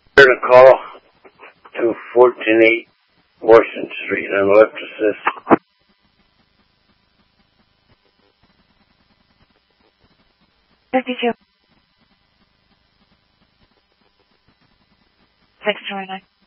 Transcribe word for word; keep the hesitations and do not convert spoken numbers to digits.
Here to call to fourteen eight Washington Street on left assist. fifty-two. six twenty-nine.